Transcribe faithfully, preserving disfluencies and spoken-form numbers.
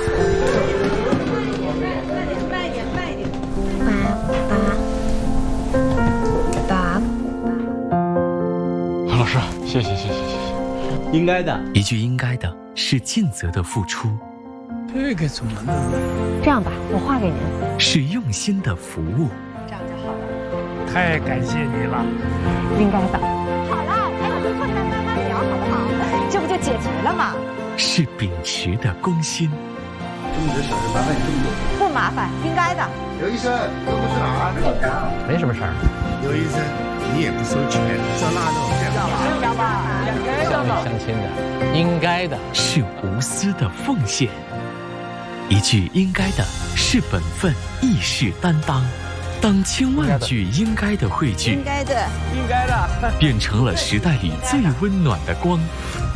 慢一点，慢一点。 爸爸，爸。 老师，谢谢谢谢谢谢。 应该的， 一句应该的是尽责的付出， 这个怎么弄？ 这样吧，我画给您。 是用心的服务。 这样就好了。 太感谢你了。 应该的。 好了，还有没错，你们慢慢聊，好不好？这不就解决了吗？ 是秉持的公心。 这么点小事，麻烦你这么多。 不麻烦，应该的。 刘医生，这不是哪儿？ 没什么事儿。 刘医生，你也不收钱，照那弄。 要吧， 乡里乡亲的，应该的。 是无私的奉献。一句应该的是本分，亦是担当。当千万句应该的汇聚， 应该的， 应该的， 变成了时代里最温暖的光。